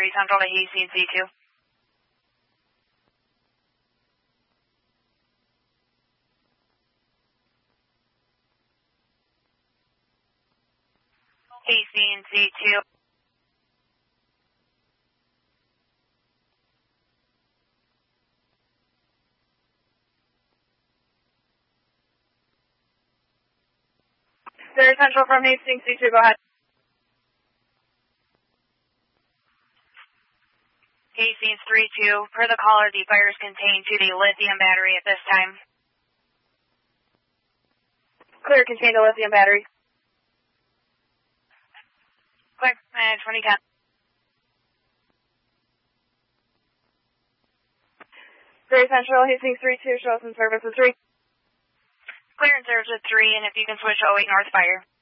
battery central to Hastings C2. Hastings C2. Battery central from Hastings C2, go ahead. Hastings 3-2, per the caller, the fire is contained to the lithium battery at this time. Clear, contained to lithium battery. Clear, 2010. Very Central, Hastings 3-2, show us in service with 3. Clear in service with 3, and if you can switch to 08 North Fire.